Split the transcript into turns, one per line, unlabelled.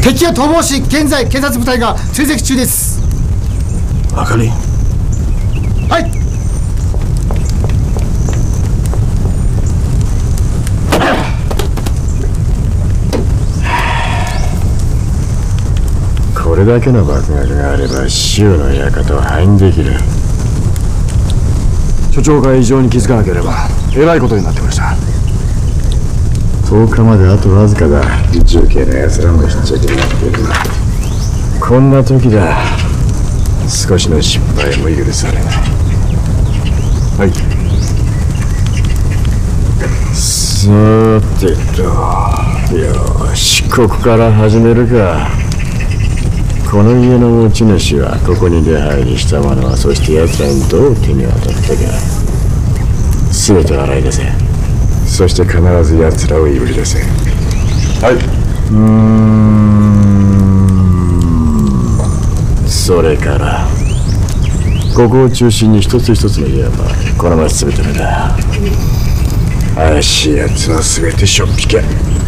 敵は逃亡し、現在警察部隊が追跡中です。
あかり。
はい。
これだけの爆薬があれば州の館を破壊できる。
所長が異常に気づかなければえらいことになってました。
10日まであとわずかだ。重慶の奴らもひっちゃけになってる。こんな時だ。少しの失敗も許されない。
はい。
さてと、よし、ここから始めるか。この家の持ち主はここに出入りした者は、そして奴らにどう手に渡ったか、全て洗い出せ。そして必ず奴らをいぶり出せ。
はい。
それからここを中心に一つ一つの家はこの町全てだ。怪しい奴は全てしょっぴけ。